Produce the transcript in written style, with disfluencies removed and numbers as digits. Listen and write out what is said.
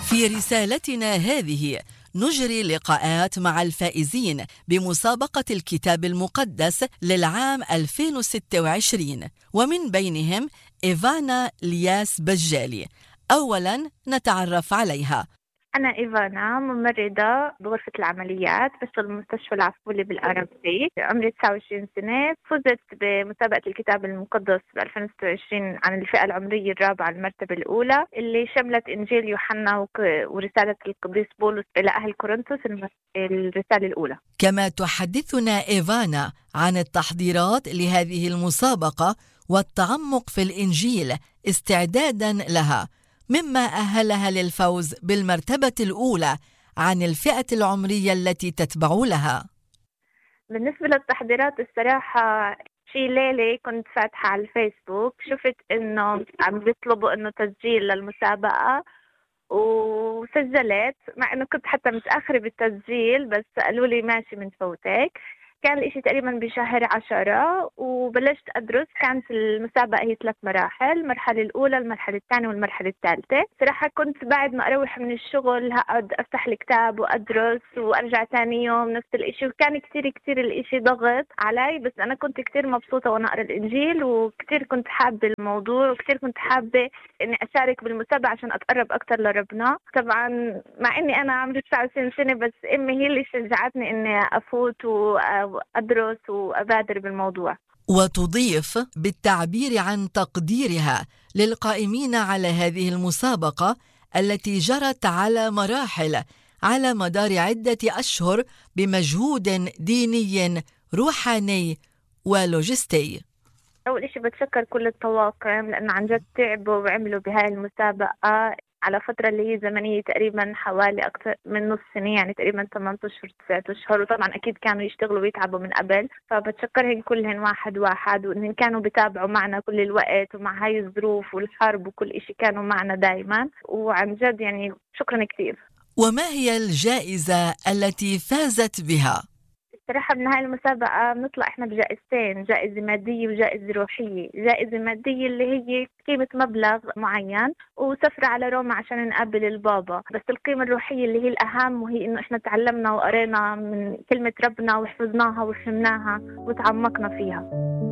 في رسالتنا هذه نجري لقاءات مع الفائزين بمسابقة الكتاب المقدس للعام 2026، ومن بينهم إيفانا لياس بجالي. أولا نتعرف عليها. أنا إيفانا، ممرضة بغرفة العمليات بشتغل بمستشفى العفولي بالأرابسي. عمري 29 سنة. فزت بمسابقة الكتاب المقدس ب 2026 عن الفئة العمرية الرابعة المرتبة الأولى، اللي شملت إنجيل يوحنا ورسالة القديس بولس إلى أهل كورنثوس الرسالة الأولى. كما تحدثنا إيفانا عن التحضيرات لهذه المسابقة والتعمق في الإنجيل استعدادا لها، مما أهلها للفوز بالمرتبة الأولى عن الفئة العمرية التي تتبع لها. بالنسبة للتحضيرات، الصراحة في ليلة كنت فاتحة على الفيسبوك، شفت إنه عم بيطلبوا إنه تسجيل للمسابقة وسجلت، مع إنه كنت حتى متأخرة بالتسجيل، بس قالوا لي ماشي من فوتك. كان الإشي تقريبا بشهر 10 وبلشت أدرس. كانت المسابقة هي 3 مراحل، المرحلة الأولى، المرحلة الثانية، والمرحلة الثالثة. صراحة كنت بعد ما أروح من الشغل هقعد أفتح الكتاب وأدرس وأرجع ثاني يوم نفس الإشي، وكان كتير الإشي ضغط علي، بس أنا كنت كتير مبسوطة وأنا أقرأ الإنجيل، وكتير كنت حابة الموضوع، وكتير كنت حابة إني أشارك بالمسابقة عشان أتقرب أكتر لربنا. طبعا مع إني أنا عمري 29 سنة، بس أمي هي اللي شجعتني إني أفوت وأدرس وأبادر بالموضوع. وتضيف بالتعبير عن تقديرها للقائمين على هذه المسابقة التي جرت على مراحل على مدار عدة أشهر بمجهود ديني روحاني ولوجستي. أول إشي بتشكر كل الطواقم، لأنه عن جد تعبوا وعملوا بهاي المسابقة على فترة اللي هي زمنية تقريبا حوالي أكثر من نص سنة، يعني تقريبا 8 أشهر 9 أشهر، وطبعا أكيد كانوا يشتغلوا ويتعبوا من قبل، فبتشكرهم كلهن واحد واحد، وإنهم كانوا بيتابعوا معنا كل الوقت، ومع هاي الظروف والحرب وكل إشي كانوا معنا دايما، وعن جد يعني شكرا كتير. وما هي الجائزة التي فازت بها؟ صراحة من هاي المسابقة بنطلع إحنا بجائزتين، جائزة مادية وجائزة روحية. جائزة مادية اللي هي قيمة مبلغ معين، وسفرة على روما عشان نقابل البابا. بس القيمة الروحية اللي هي الأهم، وهي إنه إحنا تعلمنا وقرينا من كلمة ربنا وحفظناها وفهمناها وتعمقنا فيها.